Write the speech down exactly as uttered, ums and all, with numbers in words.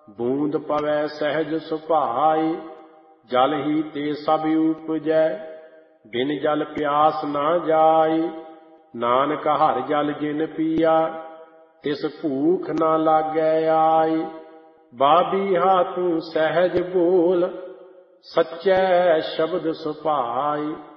ਬੂੰਦ ਪਵੈ ਸਹਿਜ ਸੁਭਾਈ, ਜਲ ਹੀ ਤੇ ਸਭ ਉਪਜੈ, ਬਿਨ ਜਲ ਪਿਆਸ ਨਾ ਜਾਈ। ਨਾਨਕ ਹਰਿ ਜਲ ਜਿਨ ਪੀਆ, ਤਿਸ ਭੂਖ ਨਾ ਲਾਗੈ ਆਈ। ਬਾਬੀਹਾ ਤੂੰ ਸਹਿਜ ਬੋਲ, ਸੱਚੈ ਸ਼ਬਦ ਸੁਭਾਈ।